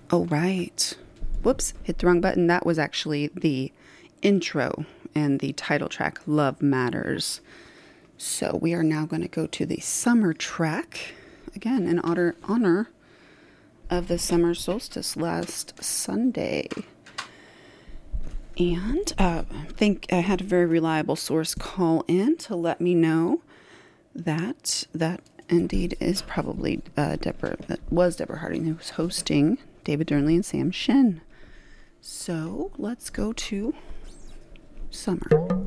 Oh, right. Whoops, hit the wrong button. That was actually the intro and the title track, Love Matters. So we are now going to go to the summer track, again, in honor of the summer solstice last Sunday. And I think I had a very reliable source call in to let me know that indeed is probably Deborah Harding, who was hosting David Durnley and Sam Shin. So let's go to summer.